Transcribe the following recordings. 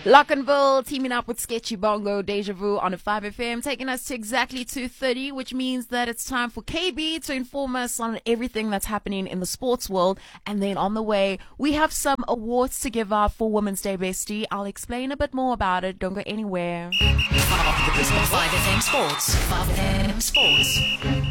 Lockenville teaming up with Sketchy Bongo, Deja Vu on a 5FM, taking us to exactly 2:30, which means that it's time for KB to inform us on everything that's happening in the sports world. And then on the way, we have some awards to give out for Women's Day Bestie. I'll explain a bit more about it. Don't go anywhere. 5FM Sports. 5FM Sports.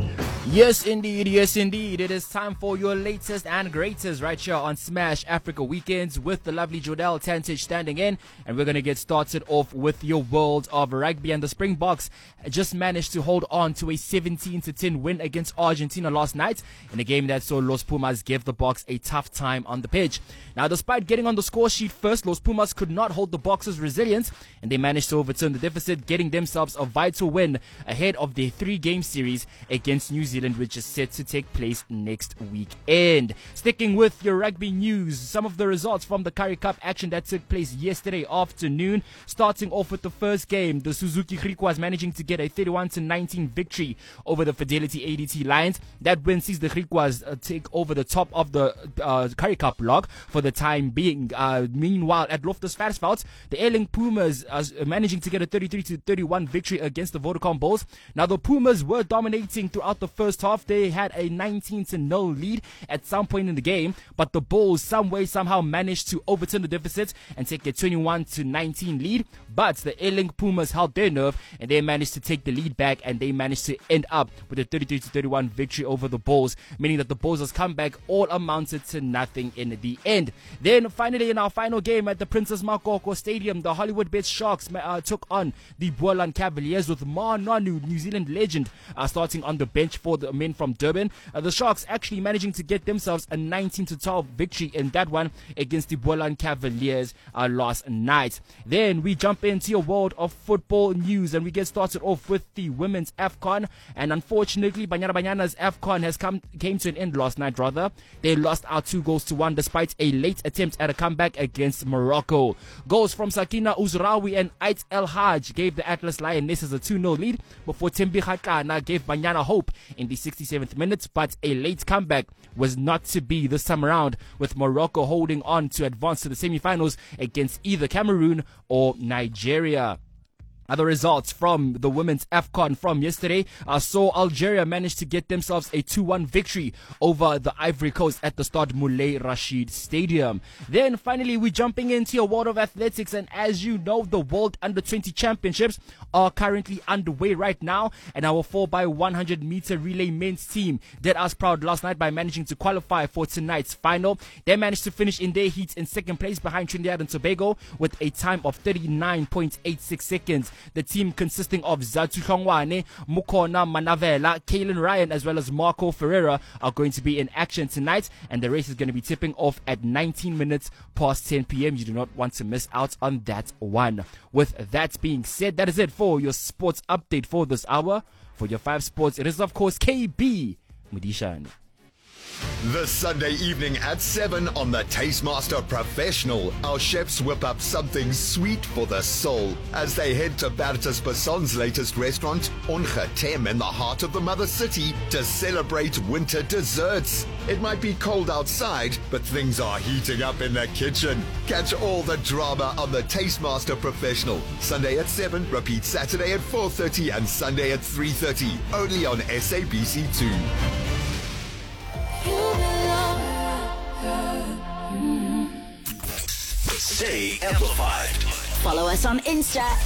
Yes, indeed. It is time for your latest and greatest right here on Smash Africa Weekends with the lovely Jodelle Tantich standing in. And we're going to get started off with your world of rugby. And the Springboks just managed to hold on to a 17-10 win against Argentina last night in a game that saw Los Pumas give the Boks a tough time on the pitch. Now, despite getting on the score sheet first, Los Pumas could not hold the Boks' resilience, and they managed to overturn the deficit, getting themselves a vital win ahead of their 3-game series against New Zealand, which is set to take place next weekend. Sticking with your rugby news, some of the results from the Currie Cup action that took place yesterday afternoon. Starting off with the first game, the Suzuki Griquas managing to get a 31-19 victory over the Fidelity ADT Lions. That win sees the Griquas take over the top of the Currie Cup log for the time being. Meanwhile, at Loftus Versfeld, the Erling Pumas managing to get a 33-31 victory against the Vodacom Bulls. Now, the Pumas were dominating throughout the first half. They had a 19-0 lead at some point in the game, but the Bulls somehow managed to overturn the deficit and take a 21-19 lead. But the Erling Pumas held their nerve and they managed to take the lead back, and they managed to end up with a 33-31 victory over the Bulls, meaning that the Bulls' comeback all amounted to nothing in the end. Then finally, in our final game at the Princess Makoko Stadium, the Hollywood Bet Sharks took on the Boland Cavaliers with Ma Nonu, New Zealand legend, starting on the bench for the men from Durban. The Sharks actually managing to get themselves a 19-12 victory in that one against the Boland Cavaliers last night. Then we jump into your world of football news, and we get started off with the women's AFCON. And unfortunately, Banyana Banyana's AFCON came to an end last night. They lost out 2-1 despite a late attempt at a comeback against Morocco. Goals from Sakina Uzraoui and Ait El Haj gave the Atlas Lionesses a 2-0 lead before Tembi Khatana gave Banyana hope in the 67th minute, but a late comeback was not to be this time around, with Morocco holding on to advance to the semi-finals against either Cameroon or Nigeria. Other results from the women's AFCON from yesterday saw Algeria manage to get themselves a 2-1 victory over the Ivory Coast at the Stade Moulay Rashid Stadium. Then finally, we're jumping into your world of athletics, and as you know, the World Under-20 Championships are currently underway right now, and our 4x100 meter relay men's team did us proud last night by managing to qualify for tonight's final. They managed to finish in their heats in second place behind Trinidad and Tobago with a time of 39.86 seconds. The team consisting of Zatu Chongwane, Mukona Manavela, Kaylin Ryan, as well as Marco Ferreira are going to be in action tonight, and the race is going to be tipping off at 19 minutes past 10 p.m. You do not want to miss out on that one. With that being said, that is it for your sports update for this hour. For your 5 sports, it is of course KB Mudishan. The Sunday evening at 7 on the Tastemaster Professional, our chefs whip up something sweet for the soul as they head to Bertus Basson's latest restaurant, Ongetem, in the heart of the mother city to celebrate winter desserts. It might be cold outside, but things are heating up in the kitchen. Catch all the drama on the Tastemaster Professional. Sunday at 7, repeat Saturday at 4:30 and Sunday at 3:30, only on SABC2. Stay amplified. Follow us on Insta